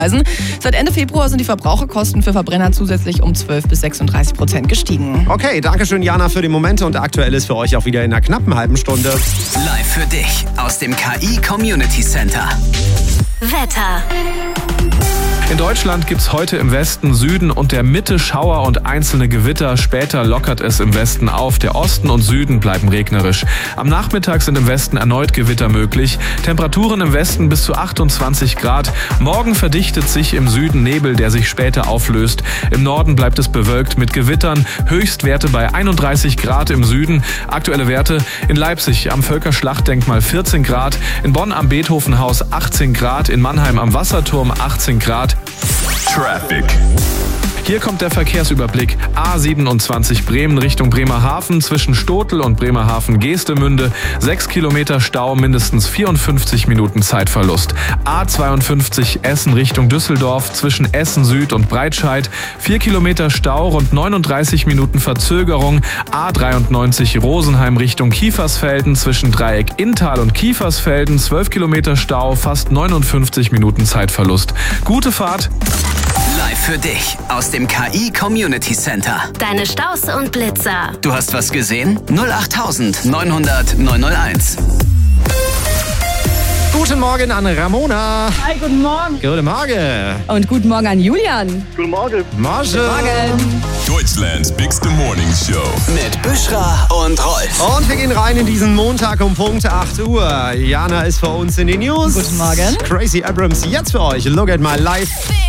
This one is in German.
Seit Ende Februar sind die Verbraucherkosten für Verbrenner zusätzlich um 12-36% gestiegen. Okay, danke schön Jana für die Momente und aktuell ist für euch auch wieder in einer knappen halben Stunde. Live für dich aus dem KI Community Center. Wetter. In Deutschland gibt's heute im Westen, Süden und der Mitte Schauer und einzelne Gewitter. Später lockert es im Westen auf. Der Osten und Süden bleiben regnerisch. Am Nachmittag sind im Westen erneut Gewitter möglich. Temperaturen im Westen bis zu 28 Grad. Morgen verdichtet sich im Süden Nebel, der sich später auflöst. Im Norden bleibt es bewölkt mit Gewittern. Höchstwerte bei 31 Grad im Süden. Aktuelle Werte in Leipzig am Völkerschlachtdenkmal 14 Grad. In Bonn am Beethovenhaus 18 Grad. In Mannheim am Wasserturm 18 Grad. Traffic. Hier kommt der Verkehrsüberblick. A27 Bremen Richtung Bremerhaven zwischen Stotel und Bremerhaven-Geestemünde. 6 Kilometer Stau, mindestens 54 Minuten Zeitverlust. A52 Essen Richtung Düsseldorf zwischen Essen Süd und Breitscheid. 4 Kilometer Stau, rund 39 Minuten Verzögerung. A93 Rosenheim Richtung Kiefersfelden zwischen Dreieck Inntal und Kiefersfelden. 12 Kilometer Stau, fast 59 Minuten Zeitverlust. Gute Fahrt. Live für dich aus dem KI Community Center. Deine Staus und Blitzer. Du hast was gesehen? 08000 900 901. Guten Morgen an Ramona. Hi, guten Morgen. Guten Morgen. Und guten Morgen an Julian. Guten Morgen. Morgen. Deutschlands Bigste Morning Show. Mit Büschra und Rolf. Und wir gehen rein in diesen Montag um Punkt 8 Uhr. Jana ist für uns in den News. Guten Morgen. Crazy Abrams jetzt für euch. Look at my life.